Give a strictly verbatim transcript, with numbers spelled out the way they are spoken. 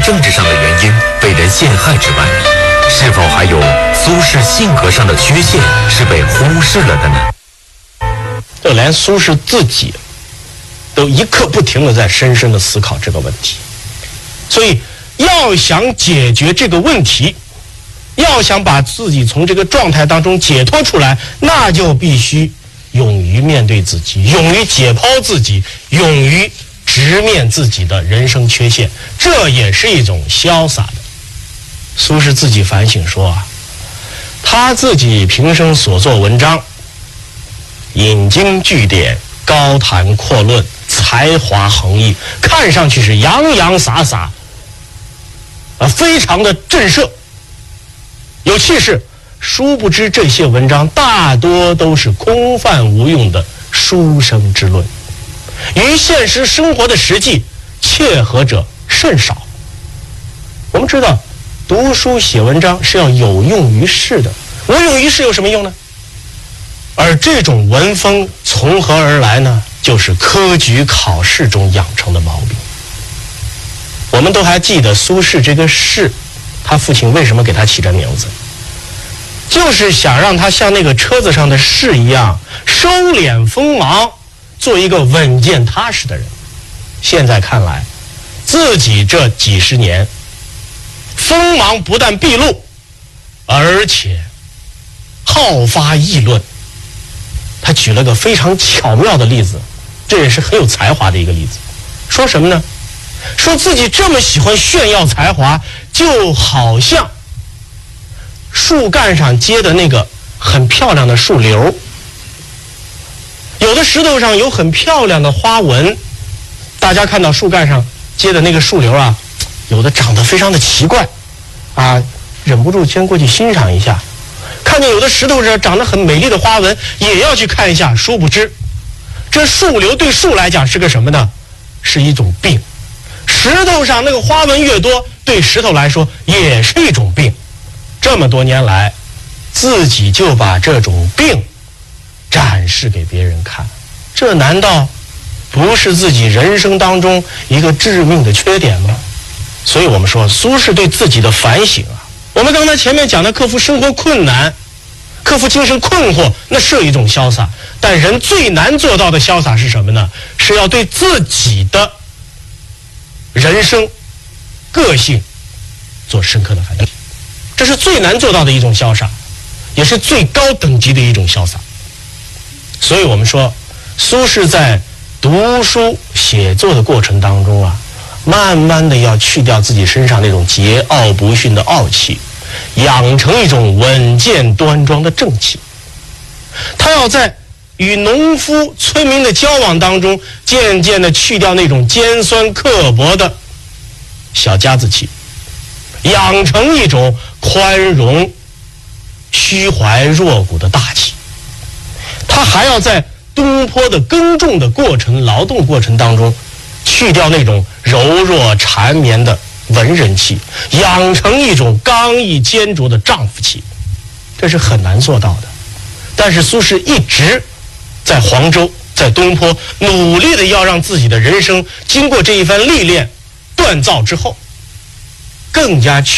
政治上的原因被人陷害之外，是否还有苏轼性格上的缺陷是被忽视了的呢？ 就连苏轼自己都一刻不停地在深深地思考这个问题。所以要想解决这个问题，要想把自己从这个状态当中解脱出来，那就必须勇于面对自己，勇于解剖自己，勇于直面自己的人生缺陷，这也是一种潇洒的。苏轼自己反省说啊，他自己平生所作文章，引经据典，高谈阔论，才华横溢，看上去是洋洋洒洒，啊，非常的震慑，有气势。殊不知这些文章大多都是空泛无用的书生之论，与现实生活的实际切合者甚少。我们知道读书写文章是要有用于世的，无用于世有什么用呢？而这种文风从何而来呢？就是科举考试中养成的毛病。我们都还记得苏轼这个轼，他父亲为什么给他起这名字，就是想让他像那个车子上的士一样收敛锋芒，做一个稳健踏实的人。现在看来，自己这几十年锋芒不但毕露，而且好发议论。他举了个非常巧妙的例子，这也是很有才华的一个例子。说什么呢？说自己这么喜欢炫耀才华，就好像树干上结的那个很漂亮的树瘤，有的石头上有很漂亮的花纹，大家看到树干上结的那个树瘤啊，有的长得非常的奇怪啊，忍不住先过去欣赏一下。看见有的石头上长得很美丽的花纹，也要去看一下。殊不知这树瘤对树来讲是个什么呢？是一种病。石头上那个花纹越多，对石头来说也是一种病。这么多年来，自己就把这种病展示给别人看，这难道不是自己人生当中一个致命的缺点吗？所以我们说苏轼对自己的反省啊，我们刚才前面讲的克服生活困难，克服精神困惑，那是一种潇洒。但人最难做到的潇洒是什么呢？是要对自己的人生个性做深刻的反省，这是最难做到的一种潇洒，也是最高等级的一种潇洒。所以我们说苏轼在读书写作的过程当中啊，慢慢的要去掉自己身上那种桀骜不驯的傲气，养成一种稳健端庄的正气。他要在与农夫村民的交往当中，渐渐的去掉那种尖酸刻薄的小家子气，养成一种宽容虚怀若谷的大气。他还要在东坡的耕种的过程劳动过程当中，去掉那种柔弱缠绵的文人气，养成一种刚毅坚卓的丈夫气，这是很难做到的。但是苏轼一直在黄州，在东坡，努力的要让自己的人生经过这一番历练锻造之后，更加